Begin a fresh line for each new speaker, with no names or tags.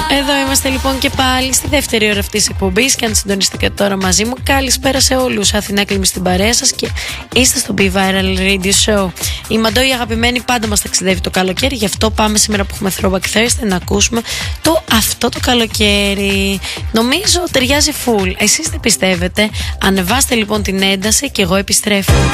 Εδώ είμαστε λοιπόν και πάλι στη δεύτερη ώρα αυτής της εκπομπής. Και αν συντονιστείτε τώρα μαζί μου, καλησπέρα σε όλους. Αθηνά Κλίμη στην παρέα σας και είστε στο Be Viral Radio Show. Η Μαντώ, η αγαπημένη, πάντα μας ταξιδεύει το καλοκαίρι. Γι' αυτό πάμε σήμερα που έχουμε Throwback Thursday να ακούσουμε το αυτό το καλοκαίρι. Νομίζω ταιριάζει full. Εσείς δεν πιστεύετε? Ανεβάστε λοιπόν την ένταση και εγώ επιστρέφω.